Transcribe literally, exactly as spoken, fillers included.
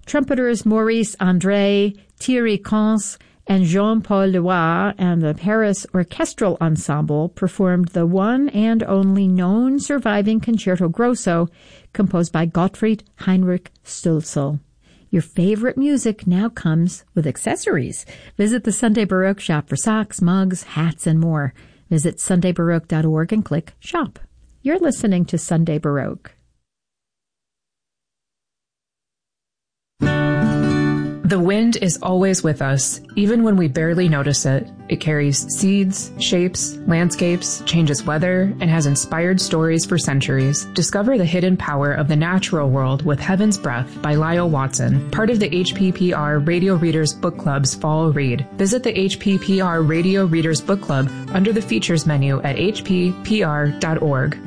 Trumpeters Maurice André, Thierry Cons, and Jean-Paul Loire and the Paris Orchestral Ensemble performed the one and only known surviving Concerto Grosso composed by Gottfried Heinrich Stölzl. Your favorite music now comes with accessories. Visit the Sunday Baroque shop for socks, mugs, hats, and more. Visit sunday baroque dot org and click Shop. You're listening to Sunday Baroque. The wind is always with us, even when we barely notice it. It carries seeds, shapes, landscapes, changes weather, and has inspired stories for centuries. Discover the hidden power of the natural world with Heaven's Breath by Lyle Watson, part of the H P P R Radio Readers Book Club's Fall Read. Visit the H P P R Radio Readers Book Club under the Features menu at h p p r dot org.